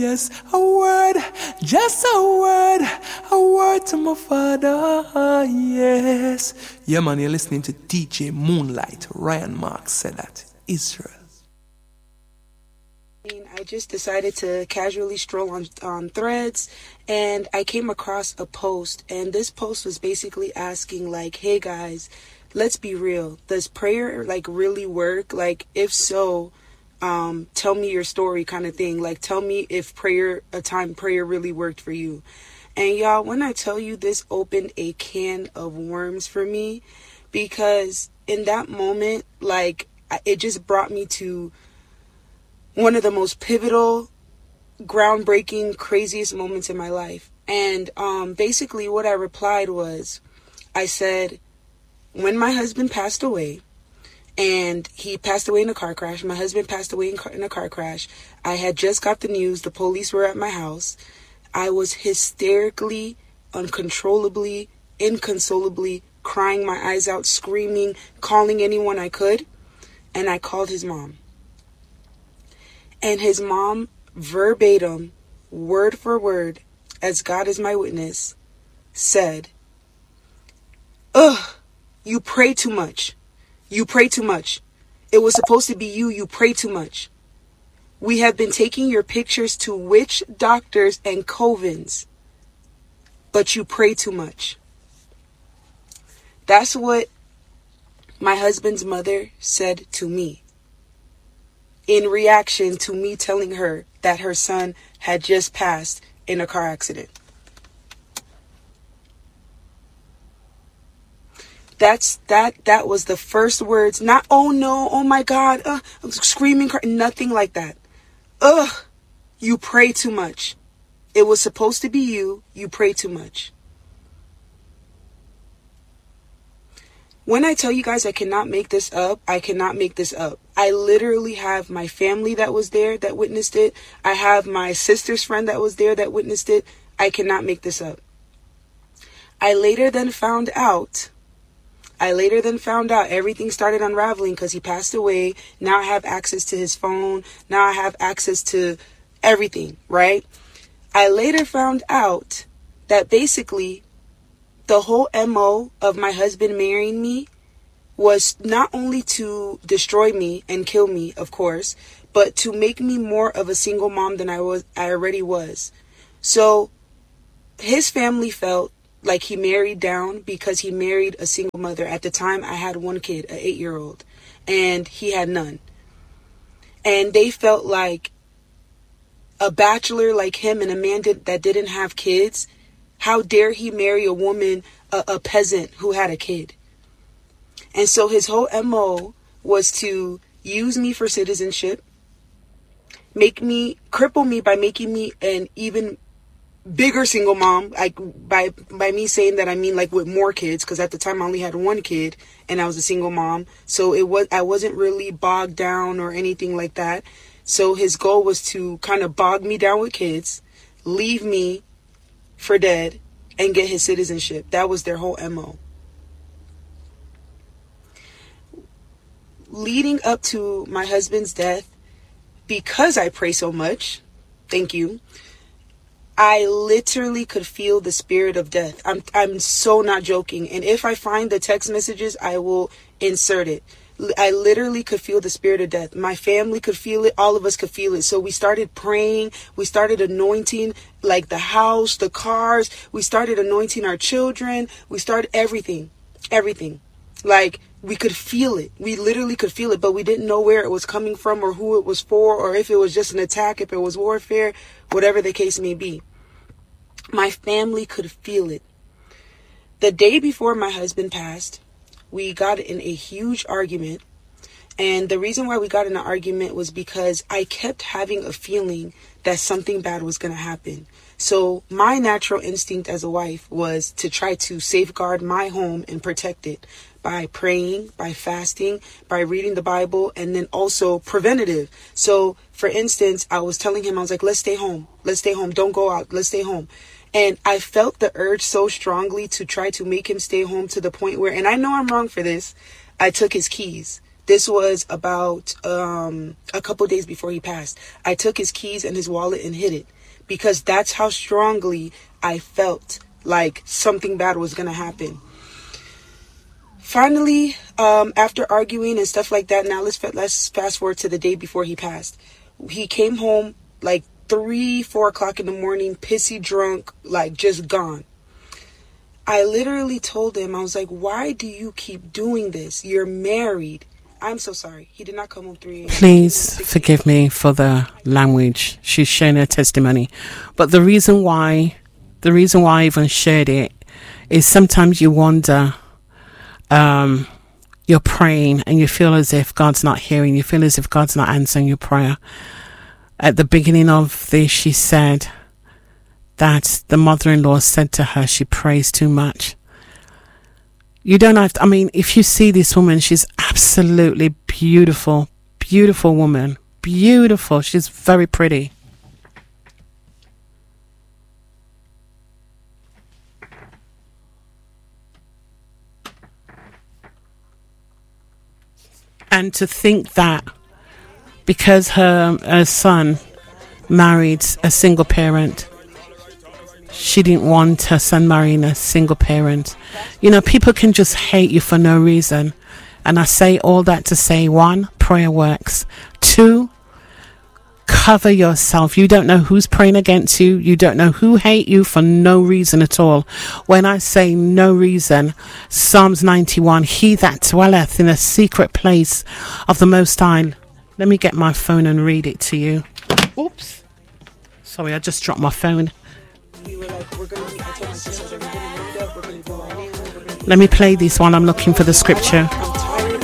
Yes, a word, just a word to my father, yes. Yeah, man, you're listening to DJ Moonlight. Ryan Marks said that. Israel. I just decided to casually stroll on Threads, and I came across a post, and this post was basically asking, like, hey guys, let's be real. Does prayer, like, really work? Like, if so, tell me your story kind of thing. Like, tell me if prayer really worked for you. And y'all, when I tell you, this opened a can of worms for me, because in that moment, like, it just brought me to one of the most pivotal, groundbreaking, craziest moments in my life. And basically what I replied was, I said, when my husband passed away, and he passed away in a car crash, my husband passed away in a car crash, I had just got the news, the police were at my house. I was hysterically, uncontrollably, inconsolably crying my eyes out, screaming, calling anyone I could, and I called his mom. And his mom, verbatim, word for word, as God is my witness, said, ugh, you pray too much. You pray too much. It was supposed to be you. You pray too much. We have been taking your pictures to witch doctors and covens, but you pray too much. That's what my husband's mother said to me, in reaction to me telling her that her son had just passed in a car accident. That was the first words. Not, oh no, oh my God, I'm screaming, nothing like that. Ugh, you pray too much. It was supposed to be you. You pray too much. When I tell you guys I cannot make this up, I cannot make this up. I literally have my family that was there that witnessed it. I have my sister's friend that was there that witnessed it. I cannot make this up. I later then found out everything started unraveling because he passed away. Now I have access to his phone. Now I have access to everything, right? I later found out that basically the whole MO of my husband marrying me was not only to destroy me and kill me, of course, but to make me more of a single mom than I already was. So his family felt like he married down because he married a single mother. At the time, I had one kid, an 8-year-old, and he had none. And they felt like a bachelor like him and a man that didn't have kids, how dare he marry a woman, a peasant who had a kid? And so his whole MO was to use me for citizenship, cripple me by making me an even bigger single mom. Like by me saying that, I mean like with more kids, because at the time I only had one kid and I was a single mom. So I wasn't really bogged down or anything like that. So his goal was to kind of bog me down with kids, leave me for dead, and get his citizenship. That was their whole MO. Leading up to my husband's death, because I pray so much, thank you, I literally could feel the spirit of death. I'm so not joking. And if I find the text messages, I will insert it. I literally could feel the spirit of death. My family could feel it. All of us could feel it. So we started praying. We started anointing like the house, the cars. We started anointing our children. We started everything. Like we could feel it. We literally could feel it, but we didn't know where it was coming from or who it was for, or if it was just an attack, if it was warfare, whatever the case may be. My family could feel it. The day before my husband passed, we got in a huge argument. And the reason why we got in an argument was because I kept having a feeling that something bad was going to happen. So my natural instinct as a wife was to try to safeguard my home and protect it by praying, by fasting, by reading the Bible, and then also preventative. So for instance, I was telling him, I was like, let's stay home. Don't go out. Let's stay home. And I felt the urge so strongly to try to make him stay home to the point where, and I know I'm wrong for this, I took his keys. This was about a couple days before he passed. I took his keys and his wallet and hid it because that's how strongly I felt like something bad was going to happen. Finally, after arguing and stuff like that, now let's fast forward to the day before he passed. He came home like 3-4 o'clock in the morning, pissy drunk, like just gone. I literally told him, I was like, why do you keep doing this? You're married. I'm so sorry. He did not come home 3 a.m. Please forgive me for the language. She's sharing her testimony. But the reason why I even shared it is sometimes you wonder, you're praying and you feel as if God's not hearing. You feel as if God's not answering your prayer. At the beginning of this, she said that the mother-in-law said to her, she prays too much. You don't have to, I mean, if you see this woman, she's absolutely beautiful, beautiful woman, beautiful. She's very pretty. And to think that because her son married a single parent, she didn't want her son marrying a single parent. You know, people can just hate you for no reason. And I say all that to say, 1, prayer works. 2, cover yourself. You don't know who's praying against you. You don't know who hate you for no reason at all. When I say no reason, Psalms 91, he that dwelleth in a secret place of the Most High. Let me get my phone and read it to you. Oops. Sorry, I just dropped my phone. Let me play this while I'm looking for the scripture.